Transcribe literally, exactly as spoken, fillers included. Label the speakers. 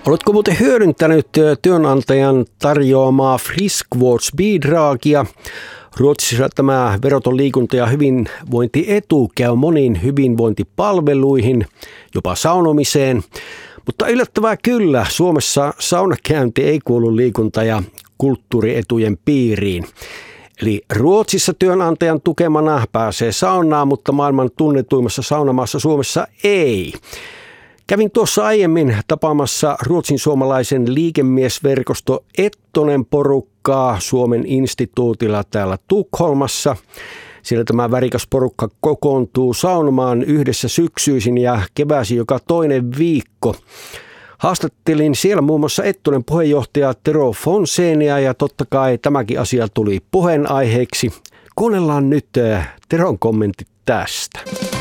Speaker 1: Oletko muuten hyödyntänyt työnantajan tarjoamaa friskvårdsbidragia? Ruotsissa tämä veroton liikunta- ja hyvinvointietu käy moniin hyvinvointipalveluihin, jopa saunomiseen. Mutta yllättävää kyllä, Suomessa saunakäynti ei kuulu liikunta- ja kulttuurietujen piiriin. Eli Ruotsissa työnantajan tukemana pääsee saunaan, mutta maailman tunnetuimmassa saunamaassa Suomessa ei. Kävin tuossa aiemmin tapaamassa ruotsin suomalaisen liikemiesverkosto Ettonen porukkaa Suomen instituutilla täällä Tukholmassa. Siellä tämä värikäs porukka kokoontuu saunomaan yhdessä syksyisin ja keväisin joka toinen viikko. Haastattelin siellä muun muassa Ettonen puheenjohtaja Tero Fonsénia ja totta kai tämäkin asia tuli puheenaiheeksi. Kuunnellaan nyt Teron kommentit tästä.